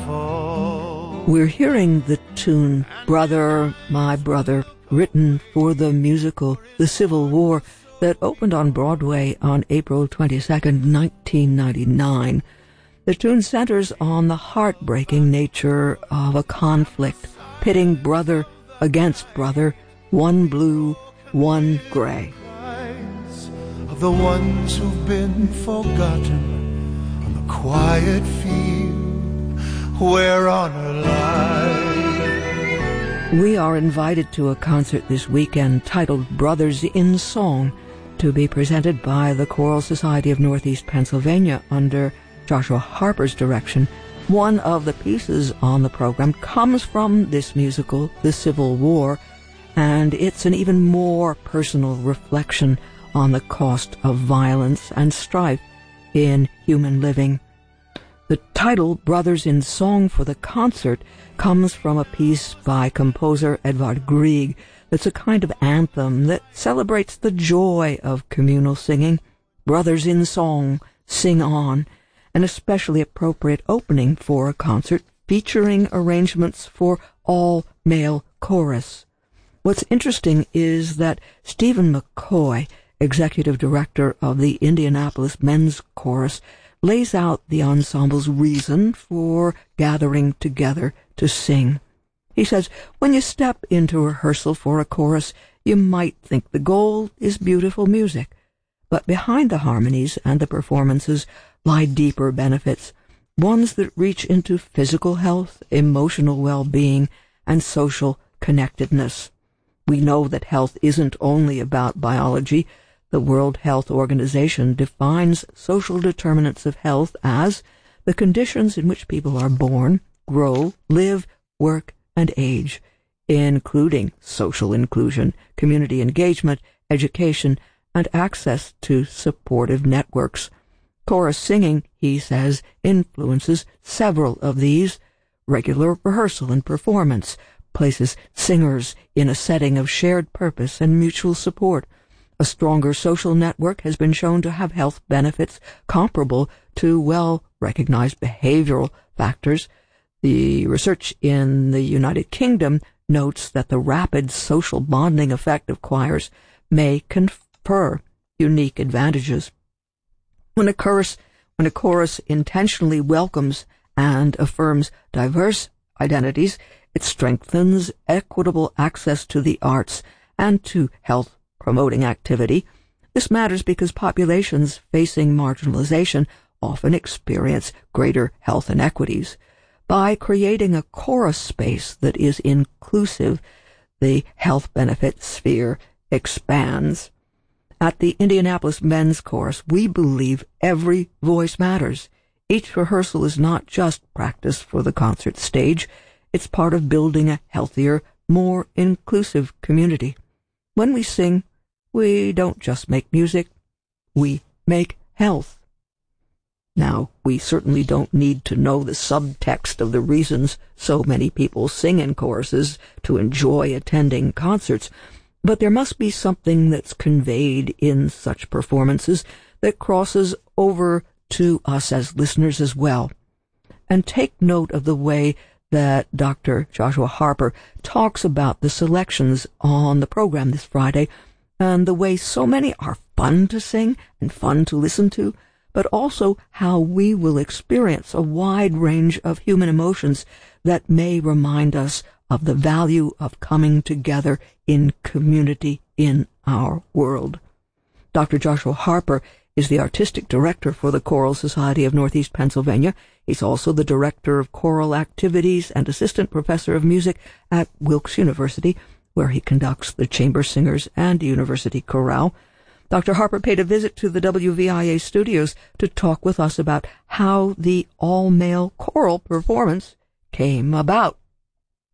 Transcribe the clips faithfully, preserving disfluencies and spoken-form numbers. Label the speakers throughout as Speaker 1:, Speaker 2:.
Speaker 1: fall.
Speaker 2: We're hearing the tune Brother, My Brother, written for the musical The Civil War that opened on Broadway on April twenty-second, nineteen ninety-nine. The tune centers on the heartbreaking nature of a conflict, pitting brother against brother, one blue, one gray.
Speaker 1: Of the ones who've been forgotten on the quiet field where honor lies.
Speaker 2: We are invited to a concert this weekend titled Brothers in Song, to be presented by the Choral Society of Northeast Pennsylvania under Joshua Harper's direction. One of the pieces on the program comes from this musical, The Civil War, and it's an even more personal reflection on the cost of violence and strife in human living. The title, Brothers in Song, for the concert comes from a piece by composer Edvard Grieg that's a kind of anthem that celebrates the joy of communal singing. Brothers in Song, sing on, an especially appropriate opening for a concert featuring arrangements for all-male chorus. What's interesting is that Stephen McCoy, executive director of the Indianapolis Men's Chorus, lays out the ensemble's reason for gathering together to sing. He says, when you step into rehearsal for a chorus, you might think the goal is beautiful music, but behind the harmonies and the performances lie deeper benefits, ones that reach into physical health, emotional well-being, and social connectedness. We know that health isn't only about biology. The World Health Organization defines social determinants of health as the conditions in which people are born, grow, live, work, and age, including social inclusion, community engagement, education, and access to supportive networks. Chorus singing, he says, influences several of these. Regular rehearsal and performance places singers in a setting of shared purpose and mutual support. A stronger social network has been shown to have health benefits comparable to well-recognized behavioral factors. The research in the United Kingdom notes that the rapid social bonding effect of choirs may confer unique advantages. When a chorus, when a chorus intentionally welcomes and affirms diverse identities, it strengthens equitable access to the arts and to health-promoting activity. This matters because populations facing marginalization often experience greater health inequities. By creating a chorus space that is inclusive, the health benefit sphere expands. At the Indianapolis Men's Chorus, we believe every voice matters. Each rehearsal is not just practice for the concert stage. It's part of building a healthier, more inclusive community. When we sing, we don't just make music, we make health. Now, we certainly don't need to know the subtext of the reasons so many people sing in choruses to enjoy attending concerts, but there must be something that's conveyed in such performances that crosses over to us as listeners as well. And take note of the way that Doctor Joshua Harper talks about the selections on the program this Friday, and the way so many are fun to sing and fun to listen to, but also how we will experience a wide range of human emotions that may remind us of the value of coming together in community in our world. Doctor Joshua Harper is the artistic director for the Choral Society of Northeast Pennsylvania. He's also the director of choral activities and assistant professor of music at Wilkes University, where he conducts the chamber singers and university chorale. Doctor Harper paid a visit to the W V I A studios to talk with us about how the all-male choral performance came about.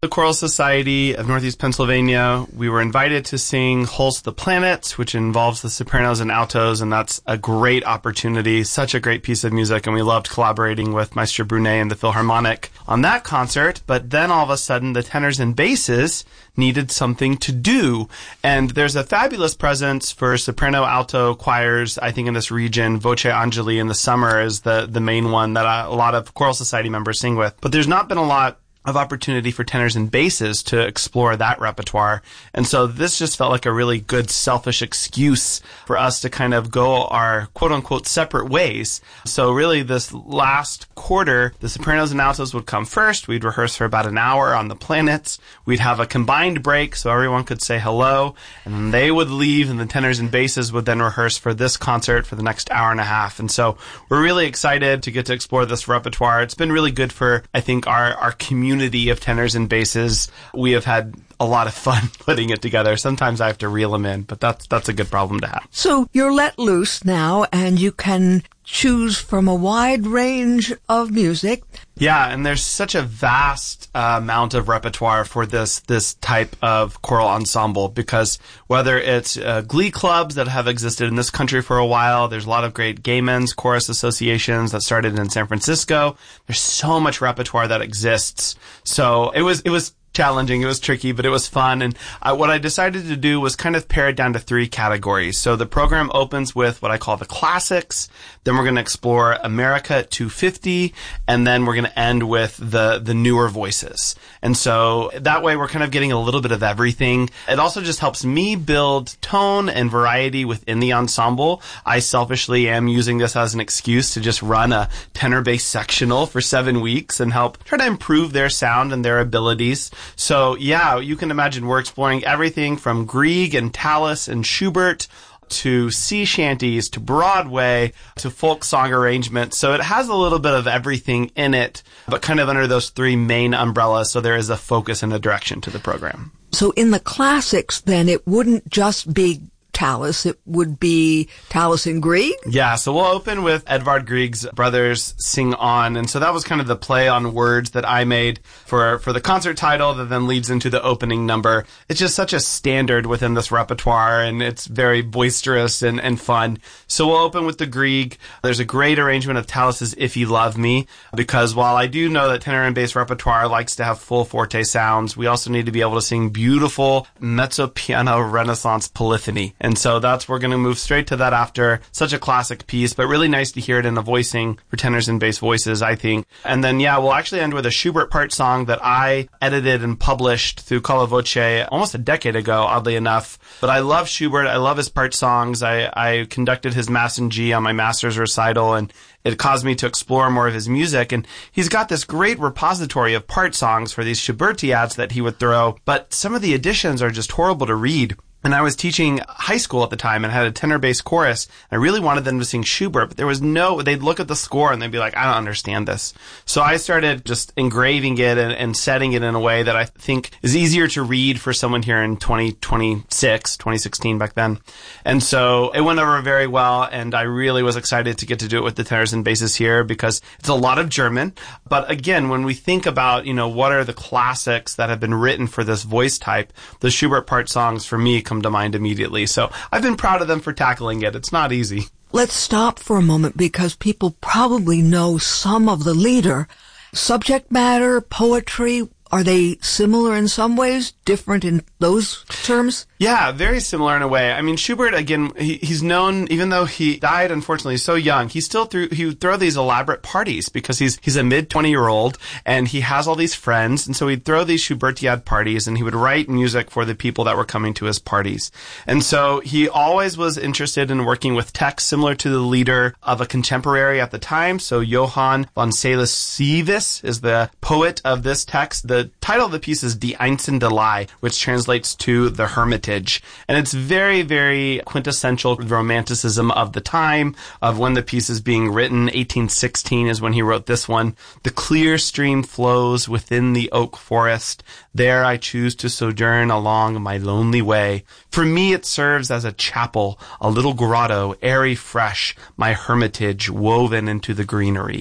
Speaker 3: The Choral Society of Northeast Pennsylvania, we were invited to sing Hulse the Planets, which involves the sopranos and altos, and that's a great opportunity, such a great piece of music, and we loved collaborating with Maestro Brunet and the Philharmonic on that concert. But then all of a sudden, the tenors and basses needed something to do, and there's a fabulous presence for soprano alto choirs, I think, in this region. Voce Angeli in the summer is the, the main one that a lot of Choral Society members sing with. But there's not been a lot of opportunity for tenors and basses to explore that repertoire. And so this just felt like a really good selfish excuse for us to kind of go our quote-unquote separate ways. So really this last quarter, the sopranos and altos would come first. We'd rehearse for about an hour on the planets. We'd have a combined break so everyone could say hello, and then they would leave, and the tenors and basses would then rehearse for this concert for the next hour and a half. And so we're really excited to get to explore this repertoire. It's been really good for, I think, our, our community Community of tenors and basses. We have had a lot of fun putting it together. Sometimes I have to reel them in, but that's that's a good problem to have.
Speaker 2: So you're let loose now, and you can choose from a wide range of music.
Speaker 3: Yeah, and there's such a vast uh, amount of repertoire for this this type of choral ensemble, because whether it's uh, glee clubs that have existed in this country for a while, there's a lot of great gay men's chorus associations that started in San Francisco. There's so much repertoire that exists. So it was it was challenging. It was tricky, but it was fun. And uh, what I decided to do was kind of pare it down to three categories. So the program opens with what I call the classics. Then we're going to explore America at two fifty. And then we're going to end with the, the newer voices. And so that way we're kind of getting a little bit of everything. It also just helps me build tone and variety within the ensemble. I selfishly am using this as an excuse to just run a tenor bass sectional for seven weeks and help try to improve their sound and their abilities. So, yeah, you can imagine we're exploring everything from Grieg and Tallis and Schubert to sea shanties to Broadway to folk song arrangements. So it has a little bit of everything in it, but kind of under those three main umbrellas. So there is a focus and a direction to the program.
Speaker 2: So in the classics, then, it wouldn't just be Tallis, it would be Tallis and Grieg?
Speaker 3: Yeah, so we'll open with Edvard Grieg's Brothers Sing On. And so that was kind of the play on words that I made for, for the concert title that then leads into the opening number. It's just such a standard within this repertoire, and it's very boisterous and, and fun. So we'll open with the Grieg. There's a great arrangement of Tallis's If You Love Me, because while I do know that tenor and bass repertoire likes to have full forte sounds, we also need to be able to sing beautiful mezzo-piano Renaissance polyphony. And so that's, we're going to move straight to that after such a classic piece, but really nice to hear it in the voicing for tenors and bass voices, I think. And then, yeah, we'll actually end with a Schubert part song that I edited and published through Colla Voce almost a decade ago, oddly enough. But I love Schubert. I love his part songs. I, I conducted his Mass in G on my master's recital, and it caused me to explore more of his music. And he's got this great repository of part songs for these Schubertiads that he would throw, but some of the additions are just horrible to read. And I was teaching high school at the time and had a tenor bass chorus. I really wanted them to sing Schubert, but there was no, they'd look at the score and they'd be like, I don't understand this. So I started just engraving it and, and setting it in a way that I think is easier to read for someone here in twenty twenty-six, twenty sixteen back then. And so it went over very well, and I really was excited to get to do it with the tenors and basses here because it's a lot of German. But again, when we think about, you know, what are the classics that have been written for this voice type, the Schubert part songs for me come to mind immediately. So I've been proud of them for tackling it. It's not easy.
Speaker 2: Let's stop for a moment because people probably know some of the Lieder. Subject matter, poetry, are they similar in some ways, different in those terms?
Speaker 3: Yeah, very similar in a way. I mean, Schubert, again, he, he's known, even though he died, unfortunately, so young, he still threw, he would throw these elaborate parties because he's, he's a mid twenty-year-old and he has all these friends. And so he'd throw these Schubertiad parties and he would write music for the people that were coming to his parties. And so he always was interested in working with texts similar to the Lieder of a contemporary at the time. So Johann von Salis-Sivis is the poet of this text. The title of the piece is Die Einzeldelei, which translates to The Hermitage. And it's very, very quintessential romanticism of the time, of when the piece is being written. eighteen sixteen is when he wrote this one. The clear stream flows within the oak forest. There I choose to sojourn along my lonely way. For me it serves as a chapel, a little grotto, airy fresh, my hermitage woven into the greenery.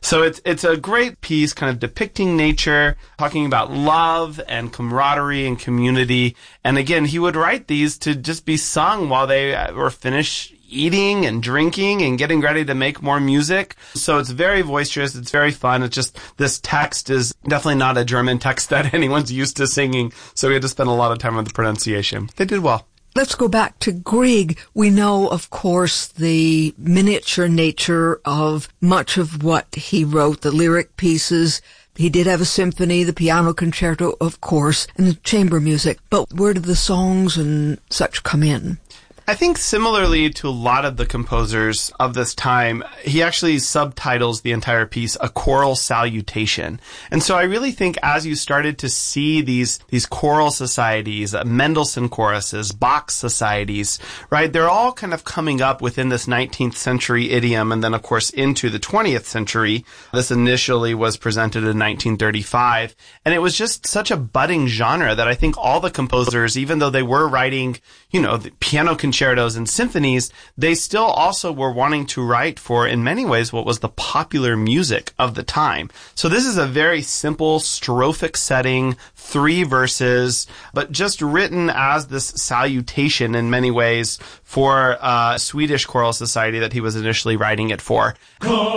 Speaker 3: So it's it's a great piece kind of depicting nature, talking about love and camaraderie and community. And again, he would write these to just be sung while they were finished eating and drinking and getting ready to make more music. So it's very boisterous. It's very fun. It's just, this text is definitely not a German text that anyone's used to singing. So we had to spend a lot of time on the pronunciation. They did well.
Speaker 2: Let's go back to Grieg. We know, of course, the miniature nature of much of what he wrote, the lyric pieces. He did have a symphony, the piano concerto, of course, and the chamber music. But where did the songs and such come in?
Speaker 3: I think similarly to a lot of the composers of this time, he actually subtitles the entire piece A Choral Salutation. And so I really think as you started to see these these choral societies, uh, Mendelssohn choruses, Bach societies, right, they're all kind of coming up within this nineteenth century idiom and then, of course, into the twentieth century. This initially was presented in nineteen thirty-five. And it was just such a budding genre that I think all the composers, even though they were writing, you know, the piano concertos and symphonies, they still also were wanting to write for, in many ways, what was the popular music of the time. So this is a very simple, strophic setting, three verses, but just written as this salutation in many ways for a Swedish choral society that he was initially writing it for.